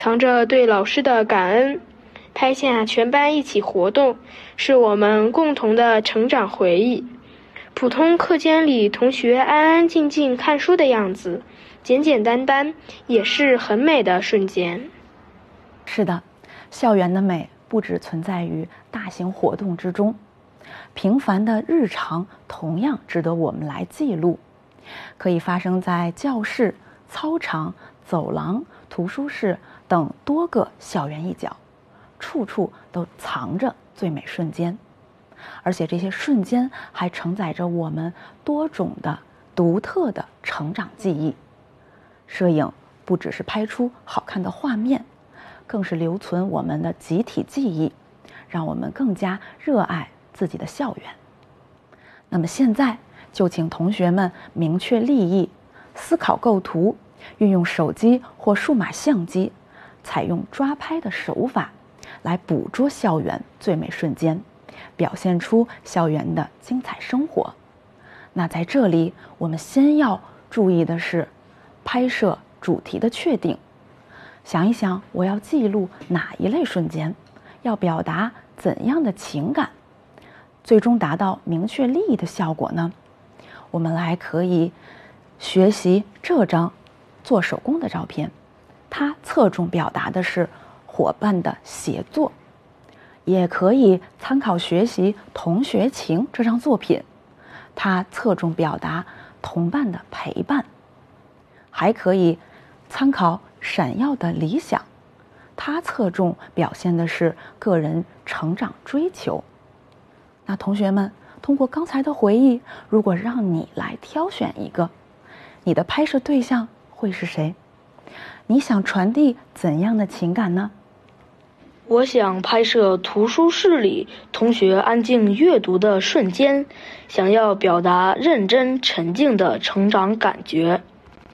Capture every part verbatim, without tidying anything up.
藏着对老师的感恩。拍下全班一起活动，是我们共同的成长回忆。普通课间里同学安安静静看书的样子，简简单单，也是很美的瞬间。 是的，校园的美不只存在于大型活动之中，平凡的日常同样值得我们来记录。可以发生在教室、操场、走廊、图书室等多个校园一角，处处都藏着最美瞬间。而且这些瞬间还承载着我们多种的独特的成长记忆。摄影不只是拍出好看的画面，更是留存我们的集体记忆，让我们更加热爱自己的校园。那么现在就请同学们明确立意，思考构图，运用手机或数码相机，采用抓拍的手法来捕捉校园最美瞬间，表现出校园的精彩生活。那在这里，我们先要注意的是拍摄主题的确定。想一想，我要记录哪一类瞬间，要表达怎样的情感，最终达到明确利益的效果呢？我们来可以学习这张做手工的照片，它侧重表达的是伙伴的协作。也可以参考学习《同学情》这张作品，它侧重表达同伴的陪伴。还可以参考《闪耀的理想》，它侧重表现的是个人成长追求。那同学们，通过刚才的回忆，如果让你来挑选一个，你的拍摄对象会是谁？你想传递怎样的情感呢？ 我想拍摄图书室里同学安静阅读的瞬间，想要表达认真沉静的成长感觉。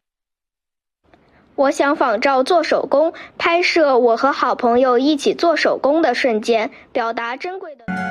我想仿照做手工，拍摄我和好朋友一起做手工的瞬间，表达珍贵的